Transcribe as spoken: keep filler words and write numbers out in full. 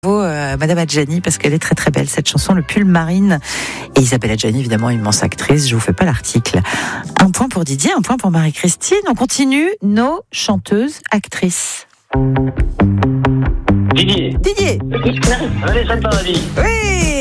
Euh, Madame Adjani, parce qu'elle est très très belle cette chanson, Le pull marine. Et Isabelle Adjani, évidemment, immense actrice. Je vous fais pas l'article. Un point pour Didier, un point pour Marie-Christine. On continue nos chanteuses actrices. Didier. Didier. Vanessa Paradis. Oui.